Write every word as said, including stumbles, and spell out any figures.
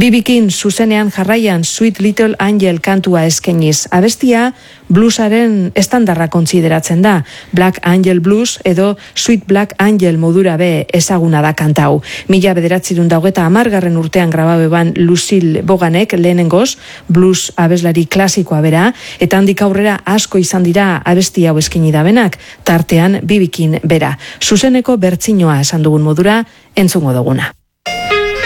Bibikin zuzenean jarraian Sweet Little Angel kantua eskainiz. Abestia bluesaren estandarra kontsideratzen da. Black Angel Blues edo Sweet Black Angel modura be ezaguna da kantau. Mila bederatzirun daugeta amargarren urtean grababe ban Lucille Boganek lehenengoz blues abeslari klasikoa bera, eta handik aurrera asko izan dira abesti hau eskaini dabenak, tartean Bibikin bera. Zuzeneko bertsinoa esan dugun modura entzungo duguna.